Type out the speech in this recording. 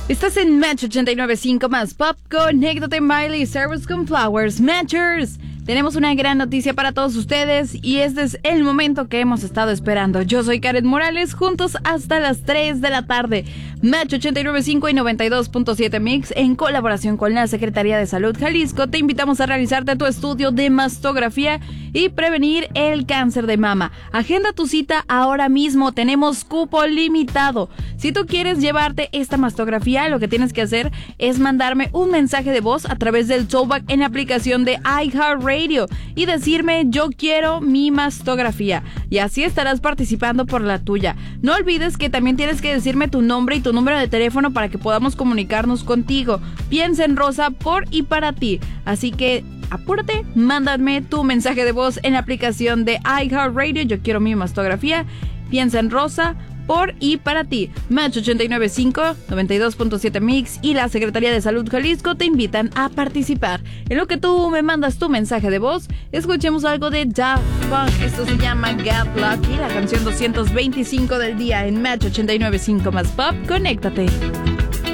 Estás en Match 89.5 más Pop. Conéctate, Miley Cyrus con Flowers. Matchers, tenemos una gran noticia para todos ustedes y este es el momento que hemos estado esperando. Yo soy Karen Morales, juntos hasta las 3 de la tarde. Match 89.5 y 92.7 Mix, en colaboración con la Secretaría de Salud Jalisco, te invitamos a realizarte tu estudio de mastografía y prevenir el cáncer de mama. Agenda tu cita ahora mismo, tenemos cupo limitado. Si tú quieres llevarte esta mastografía, lo que tienes que hacer es mandarme un mensaje de voz a través del Tollback en la aplicación de iHeartRadio y decirme yo quiero mi mastografía, y así estarás participando por la tuya. No olvides que también tienes que decirme tu nombre y tu número de teléfono para que podamos comunicarnos contigo. Piensa en Rosa por y para ti, así que apúrate, mándame tu mensaje de voz en la aplicación de iHeartRadio. Yo quiero mi mastografía. Piensa en Rosa por y para ti. Match 89.5, 92.7 Mix y la Secretaría de Salud Jalisco te invitan a participar. En lo que tú me mandas tu mensaje de voz, escuchemos algo de Daft Punk. Esto se llama Get Lucky, la canción 225 del día en Match 89.5 más Pop. Conéctate.